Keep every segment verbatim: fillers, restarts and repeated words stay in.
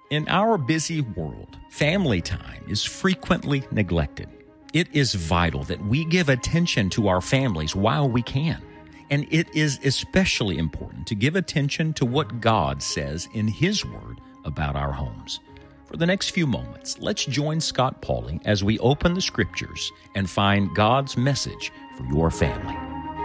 In our busy world, family time is frequently neglected. It is vital that we give attention to our families while we can. And it is especially important to give attention to what God says in His Word about our homes. For the next few moments, let's join Scott Pauley as we open the Scriptures and find God's message for your family.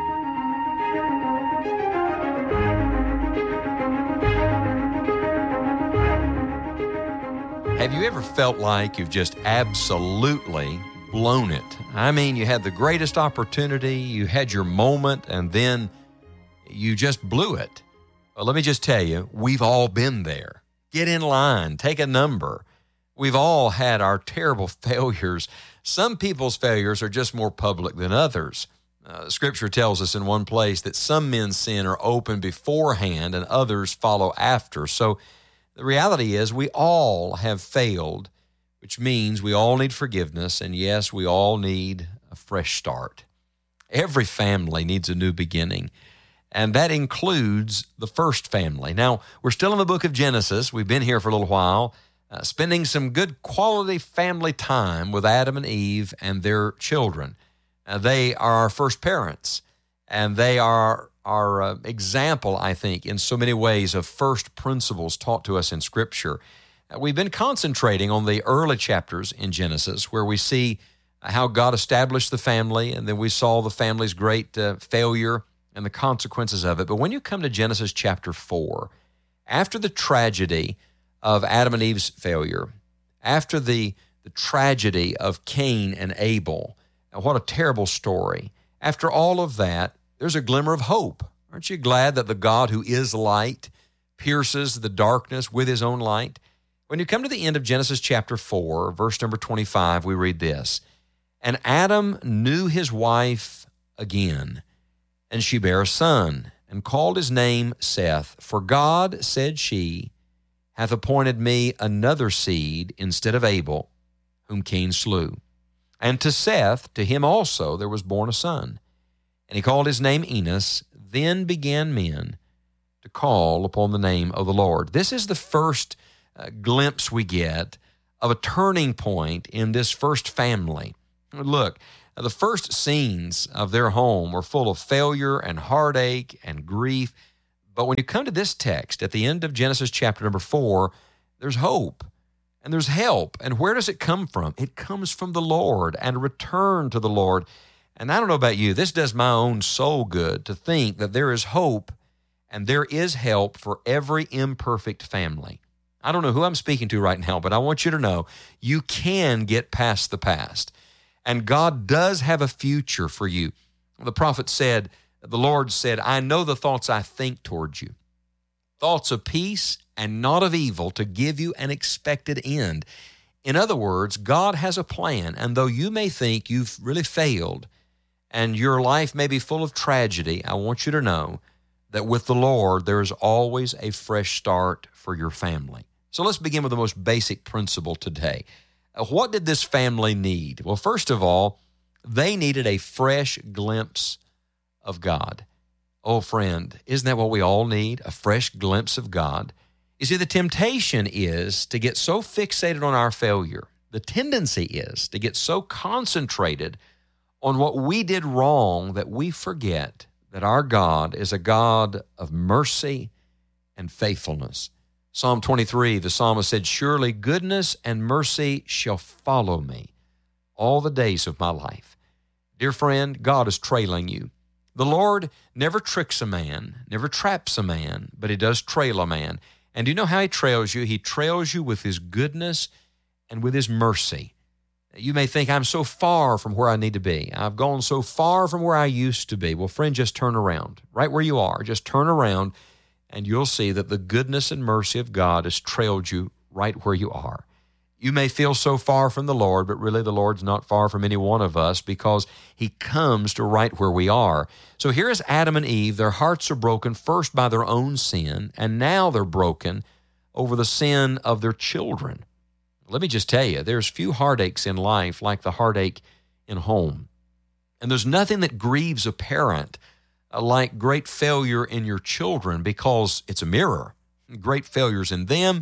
Have you ever felt like you've just absolutely blown it? I mean, you had the greatest opportunity, you had your moment, and then you just blew it. Well, let me just tell you, we've all been there. Get in line, take a number. We've all had our terrible failures. Some people's failures are just more public than others. Uh, Scripture tells us in one place that some men's sin are open beforehand and others follow after. So the reality is we all have failed, which means we all need forgiveness, and yes, we all need a fresh start. Every family needs a new beginning, and that includes the first family. Now, we're still in the book of Genesis. We've been here for a little while, uh, spending some good quality family time with Adam and Eve and their children. Uh, they are our first parents, and they are our uh, example, I think, in so many ways of first principles taught to us in Scripture. Uh, we've been concentrating on the early chapters in Genesis where we see how God established the family, and then we saw the family's great uh, failure and the consequences of it. But when you come to Genesis chapter four, after the tragedy of Adam and Eve's failure, after the, the tragedy of Cain and Abel, and what a terrible story, after all of that, there's a glimmer of hope. Aren't you glad that the God who is light pierces the darkness with His own light? When you come to the end of Genesis chapter four, verse number twenty-five, we read this, "And Adam knew his wife again, and she bare a son, and called his name Seth. For God, said she, hath appointed me another seed instead of Abel, whom Cain slew. And to Seth, to him also there was born a son. And he called his name Enos. Then began men to call upon the name of the Lord." This is the first uh, glimpse we get of a turning point in this first family. Look, the first scenes of their home were full of failure and heartache and grief. But when you come to this text at the end of Genesis chapter number four, there's hope and there's help. And where does it come from? It comes from the Lord and a return to the Lord. And I don't know about you, this does my own soul good to think that there is hope and there is help for every imperfect family. I don't know who I'm speaking to right now, but I want you to know you can get past the past. And God does have a future for you. The prophet said, the Lord said, "I know the thoughts I think towards you, thoughts of peace and not of evil, to give you an expected end." In other words, God has a plan, and though you may think you've really failed, and your life may be full of tragedy, I want you to know that with the Lord, there is always a fresh start for your family. So let's begin with the most basic principle today. Uh, What did this family need? Well, first of all, they needed a fresh glimpse of God. Oh, friend, isn't that what we all need? A fresh glimpse of God. You see, the temptation is to get so fixated on our failure. The tendency is to get so concentrated on what we did wrong that we forget that our God is a God of mercy and faithfulness. Psalm twenty-three, the psalmist said, "Surely goodness and mercy shall follow me all the days of my life." Dear friend, God is trailing you. The Lord never tricks a man, never traps a man, but He does trail a man. And do you know how He trails you? He trails you with His goodness and with His mercy. You may think, "I'm so far from where I need to be. I've gone so far from where I used to be." Well, friend, just turn around. Right where you are, just turn around, and you'll see that the goodness and mercy of God has trailed you right where you are. You may feel so far from the Lord, but really the Lord's not far from any one of us because He comes to right where we are. So here is Adam and Eve. Their hearts are broken first by their own sin, and now they're broken over the sin of their children. Let me just tell you, there's few heartaches in life like the heartache in home. And there's nothing that grieves a parent uh, like great failure in your children because it's a mirror. Great failures in them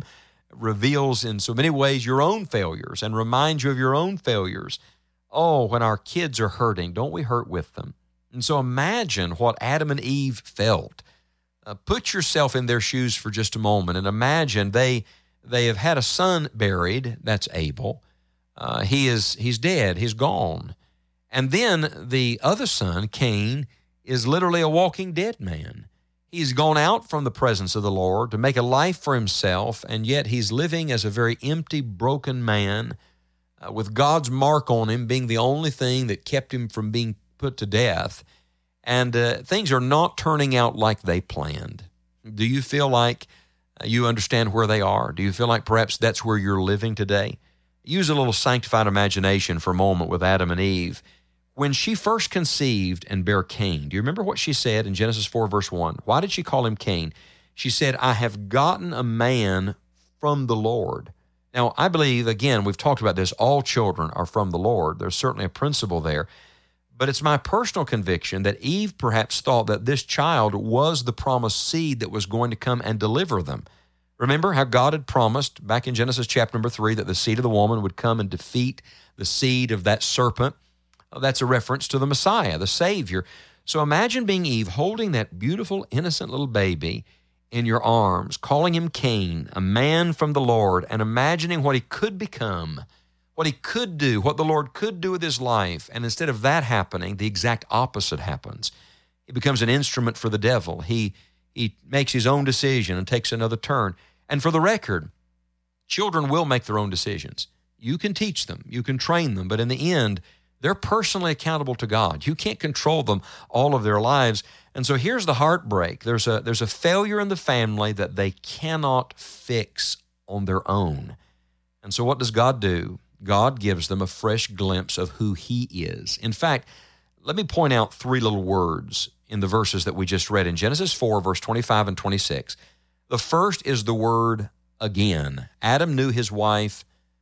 reveals in so many ways your own failures and reminds you of your own failures. Oh, when our kids are hurting, don't we hurt with them? And so imagine what Adam and Eve felt. Uh, put yourself in their shoes for just a moment and imagine they they have had a son buried. That's Abel. Uh, he is he's dead. He's gone. And then the other son, Cain, is literally a walking dead man. He's gone out from the presence of the Lord to make a life for himself, and yet he's living as a very empty, broken man uh, with God's mark on him being the only thing that kept him from being put to death. And uh, things are not turning out like they planned. Do you feel like uh, you understand where they are? Do you feel like perhaps that's where you're living today? Use a little sanctified imagination for a moment with Adam and Eve. When she first conceived and bare Cain, do you remember what she said in Genesis four, verse one? Why did she call him Cain? She said, I have gotten a man from the Lord. Now, I believe, again, we've talked about this, all children are from the Lord. There's certainly a principle there. But it's my personal conviction that Eve perhaps thought that this child was the promised seed that was going to come and deliver them. Remember how God had promised back in Genesis chapter number three that the seed of the woman would come and defeat the seed of that serpent. That's a reference to the Messiah, the Savior. So imagine being Eve holding that beautiful, innocent little baby in your arms, calling him Cain, a man from the Lord, and imagining what he could become, what he could do, what the Lord could do with his life. And instead of that happening, the exact opposite happens. He becomes an instrument for the devil. He, he makes his own decision and takes another turn. And for the record, children will make their own decisions. You can teach them, you can train them, but in the end, they're personally accountable to God. You can't control them all of their lives. And so here's the heartbreak. There's a, there's a failure in the family that they cannot fix on their own. And so what does God do? God gives them a fresh glimpse of who he is. In fact, let me point out three little words in the verses that we just read in Genesis four, verse twenty-five and twenty-six. The first is the word again. Adam knew his wife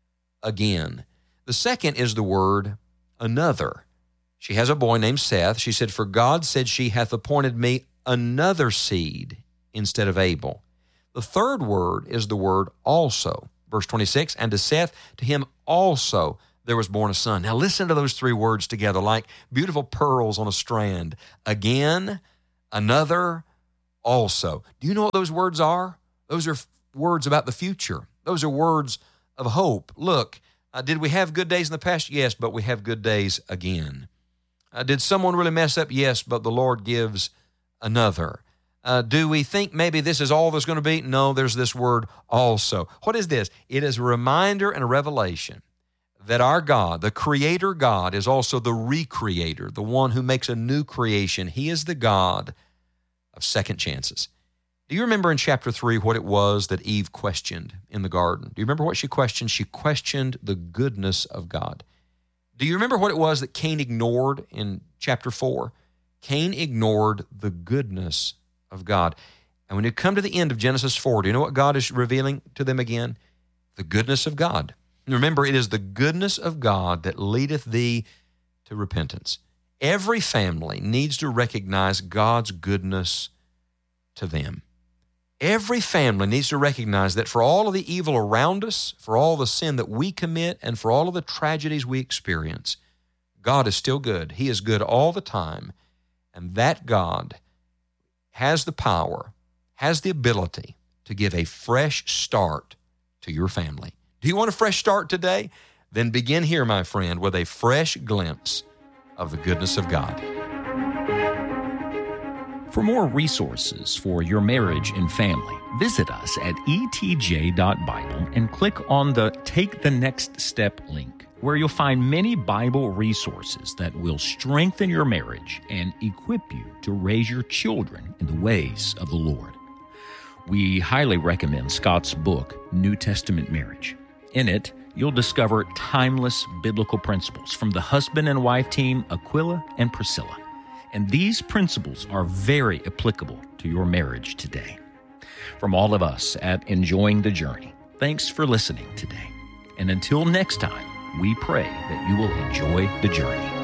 again. The second is the word another. She has a boy named Seth. She said, for God said she hath appointed me another seed instead of Abel. The third word is the word also. Verse twenty-six, and to Seth, to him also there was born a son. Now listen to those three words together like beautiful pearls on a strand. Again, another, also. Do you know what those words are? Those are words about the future. Those are words of hope. Look, uh, did we have good days in the past? Yes, but we have good days again. Uh, did someone really mess up? Yes, but the Lord gives another. Uh, do we think maybe this is all there's going to be? No, there's this word also. What is this? It is a reminder and a revelation that our God, the Creator God, is also the recreator, the one who makes a new creation. He is the God of second chances. Do you remember in chapter three what it was that Eve questioned in the garden? Do you remember what she questioned? She questioned the goodness of God. Do you remember what it was that Cain ignored in chapter four? Cain ignored the goodness of God. And when you come to the end of Genesis four, do you know what God is revealing to them again? The goodness of God. And remember, it is the goodness of God that leadeth thee to repentance. Every family needs to recognize God's goodness to them. Every family needs to recognize that for all of the evil around us, for all the sin that we commit, and for all of the tragedies we experience, God is still good. He is good all the time. And that God has the power, has the ability to give a fresh start to your family. Do you want a fresh start today? Then begin here, my friend, with a fresh glimpse of the goodness of God. For more resources for your marriage and family, visit us at e t j dot bible and click on the Take the Next Step link, where you'll find many Bible resources that will strengthen your marriage and equip you to raise your children in the ways of the Lord. We highly recommend Scott's book, New Testament Marriage. In it, you'll discover timeless biblical principles from the husband and wife team, Aquila and Priscilla. And these principles are very applicable to your marriage today. From all of us at Enjoying the Journey, thanks for listening today. And until next time, we pray that you will enjoy the journey.